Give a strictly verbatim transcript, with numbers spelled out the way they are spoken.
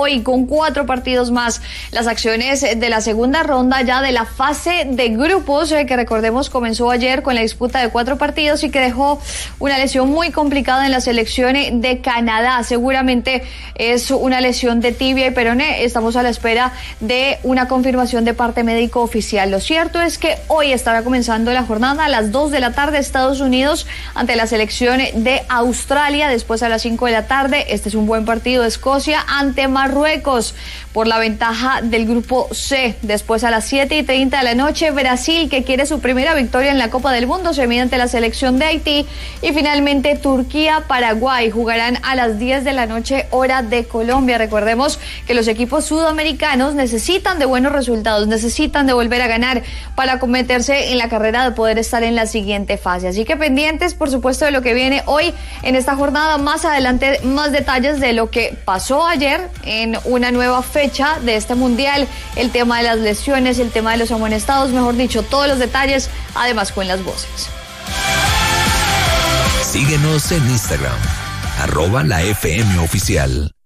hoy con cuatro partidos más. Las acciones de la segunda ronda ya de la fase de grupos, eh, que recordemos comenzó ayer con la disputa de cuatro partidos y que dejó una lesión muy complicada en la selección de Canadá. Seguramente es una lesión de tibia y peroné. Estamos a la espera de una confirmación de parte médico oficial. Lo cierto es que hoy estará comenzando la jornada a las dos de la tarde, Estados Unidos ante la selección de Australia. Después a las cinco de la tarde, este es un buen partido, Escocia ante Marruecos por la ventaja del grupo C. Después a las siete y treinta de la noche, Brasil, que quiere su primera victoria en la Copa del Mundo, se mide ante la selección de Haití. Y finalmente Turquía, Paraguay jugarán a las diez de la noche, hora de Colombia. Recordemos que los equipos sudamericanos necesitan de buenos resultados, necesitan de volver a ganar para meterse en la carrera de poder estar en la siguiente fase. Así que pendientes, por supuesto, de lo que viene hoy en esta jornada. Más adelante, más detalles de lo que pasó ayer en una nueva fecha de este mundial, el tema de las lesiones, el tema de los amonestados, mejor dicho, todos los detalles, además con las voces. Síguenos en Instagram, arroba la F M oficial.